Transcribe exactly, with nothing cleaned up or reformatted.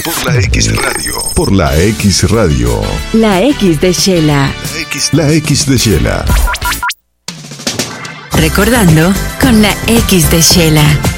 Por la X Radio. Por la X Radio. La X de Shela. La X, la X de Shela. Recordando con la X de Shela.